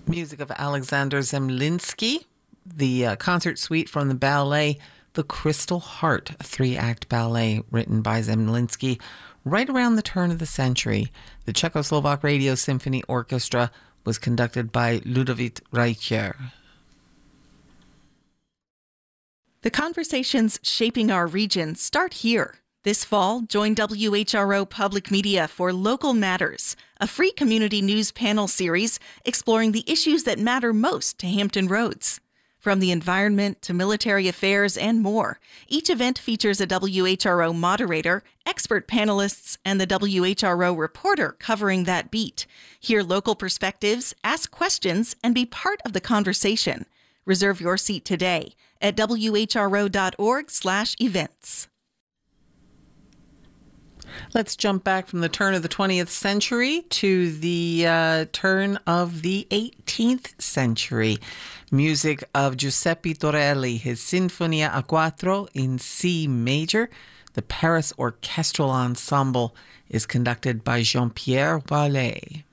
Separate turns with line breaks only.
Music of Alexander Zemlinsky, the concert suite from the ballet The Crystal Heart, a 3-act ballet written by Zemlinsky right around the turn of the century. The Czechoslovak Radio Symphony Orchestra was conducted by Ludovic Reicher.
The conversations shaping our region start here. This fall, join WHRO Public Media for Local Matters, a free community news panel series exploring the issues that matter most to Hampton Roads. From the environment to military affairs and more, each event features a WHRO moderator, expert panelists, and the WHRO reporter covering that beat. Hear local perspectives, ask questions, and be part of the conversation. Reserve your seat today at whro.org/events.
Let's jump back from the turn of the 20th century to the turn of the 18th century. Music of Giuseppe Torelli, his Sinfonia a Quattro in C major. The Paris Orchestral Ensemble is conducted by Jean-Pierre Wallet.